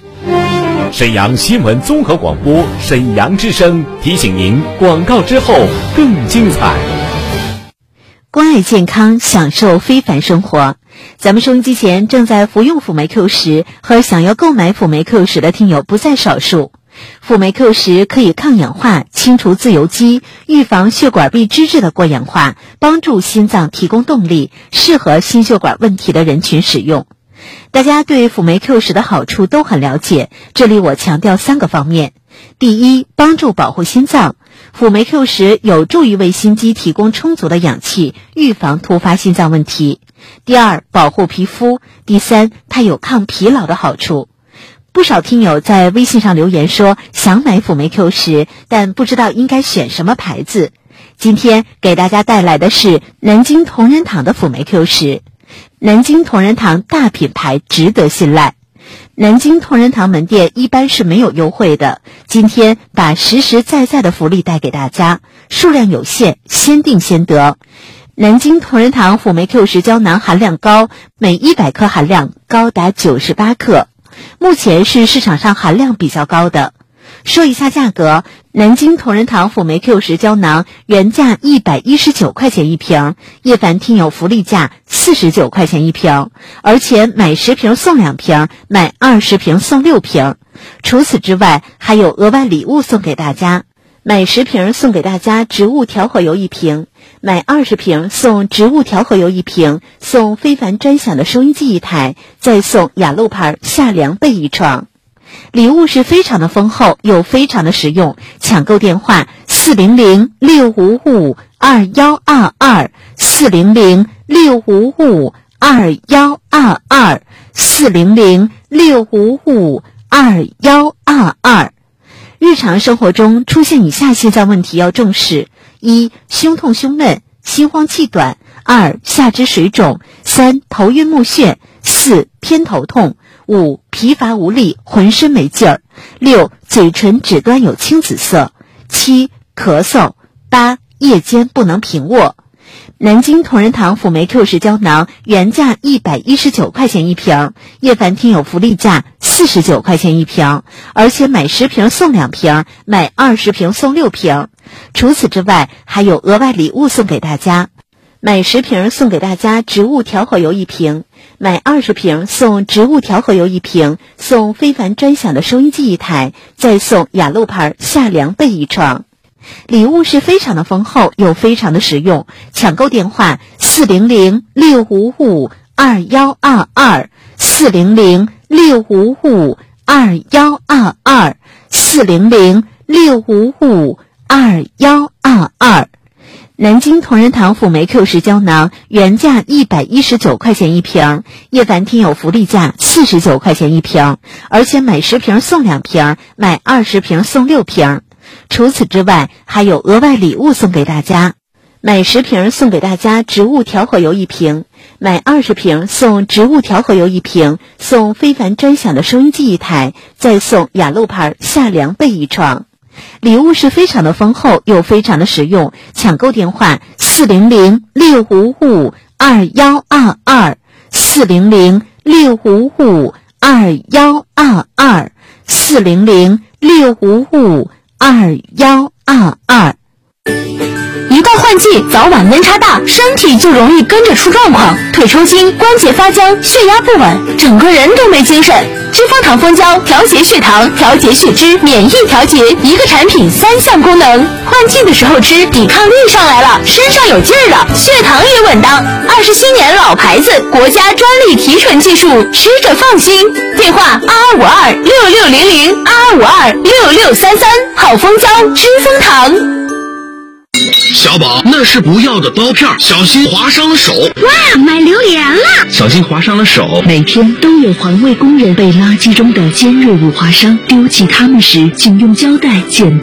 沈阳新闻综合广播沈阳之声提醒您，广告之后更精彩。 关爱健康，享受非凡生活。咱们收音机前正在服用辅酶 Q10和想要购买辅酶 Q10的听友不在少数。辅酶 Q10可以抗氧化、清除自由基、预防血管壁脂质的过氧化，帮助心脏提供动力，适合心血管问题的人群使用。大家对辅酶 Q10的好处都很了解，这里我强调3个方面。第一，帮助保护心脏。辅酶 Q10有助于为心肌提供充足的氧气，预防突发心脏问题。第二，保护皮肤。第三，它有抗疲劳的好处。不少听友在微信上留言说想买辅酶 Q10，但不知道应该选什么牌子。今天给大家带来的是南京同仁堂的辅酶 Q10。南京同仁堂大品牌，值得信赖。南京同仁堂门店一般是没有优惠的，今天把实实在在的福利带给大家，数量有限，先订先得。南京同仁堂辅酶 Q10胶囊含量高，每100克含量高达98克，目前是市场上含量比较高的。说一下价格，南京同仁堂辅酶 Q10胶囊原价119块钱一瓶，叶凡听友福利价49块钱一瓶，而且买10瓶送2瓶，买20瓶送6瓶。除此之外，还有额外礼物送给大家，买10瓶送给大家植物调和油1瓶，买20瓶送植物调和油1瓶，送非凡专享的收音机1台，再送雅鹿牌夏凉被1床。礼物是非常的丰厚，又非常的实用，抢购电话400-655-2122 400-655-2122 400-655-2122。日常生活中出现以下心脏问题要重视：一、胸痛胸闷，心慌气短；二、下肢水肿；三、头晕目眩；四、偏头痛；五、疲乏无力，浑身没劲儿；六、嘴唇指端有青紫色；七、咳嗽；八、夜间不能平卧。南京同仁堂辅酶 Q10胶囊原价119块钱一瓶，叶凡听友福利价49块钱一瓶，而且买10瓶送2瓶，买20瓶送6瓶。除此之外，还有额外礼物送给大家，买10瓶送给大家植物调和油1瓶，买20瓶送植物调和油1瓶，送非凡专享的收音机1台，再送雅鹿牌夏凉被1床。礼物是非常的丰厚，又非常的实用，抢购电话400-655-2122 400-655-2122 400-655-2122。南京同仁堂辅酶 Q10胶囊原价119块钱一瓶，叶凡听友福利价49块钱一瓶，而且买10瓶送2瓶，买20瓶送6瓶。除此之外，还有额外礼物送给大家，买10瓶送给大家植物调和油1瓶，买20瓶送植物调和油1瓶，送非凡专享的收音机1台，再送雅鹿牌夏凉被1床。礼物是非常的丰厚，又非常的实用，抢购电话400-655-2122 400-655-2122 400-655-2122。 一到换季，早晚温差大，身体就容易跟着出状况，腿抽筋，关节发僵，血压不稳，整个人都没精神。知蜂糖蜂胶调节血糖、调节血脂、免疫调节，一个产品3项功能。换季的时候吃，抵抗力上来了，身上有劲儿了，血糖也稳当。27年老牌子，国家专利提纯技术，吃着放心。电话22526600 22526633，好蜂胶，知蜂糖。 小宝，那是不要的刀片，小心划伤了手。 哇，买榴莲了！ 小心划伤了手。 每天都有环卫工人被垃圾中的尖锐物划伤，丢弃它们时，请用胶带剪